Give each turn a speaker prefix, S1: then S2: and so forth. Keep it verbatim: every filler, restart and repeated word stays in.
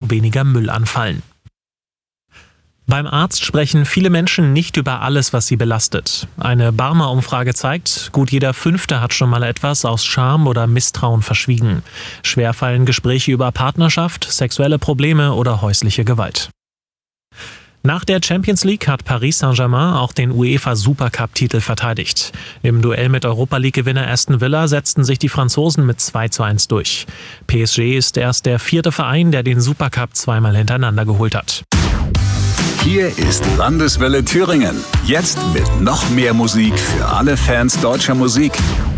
S1: auch weniger Müll anfallen. Beim Arzt sprechen viele Menschen nicht über alles, was sie belastet. Eine Barmer-Umfrage zeigt, gut jeder Fünfte hat schon mal etwas aus Scham oder Misstrauen verschwiegen. Schwer fallen Gespräche über Partnerschaft, sexuelle Probleme oder häusliche Gewalt. Nach der Champions League hat Paris Saint-Germain auch den UEFA-Supercup-Titel verteidigt. Im Duell mit Europa-League-Gewinner Aston Villa setzten sich die Franzosen mit zwei zu eins durch. P S G ist erst der vierte Verein, der den Supercup zweimal hintereinander geholt hat.
S2: Hier ist Landeswelle Thüringen. Jetzt mit noch mehr Musik für alle Fans deutscher Musik.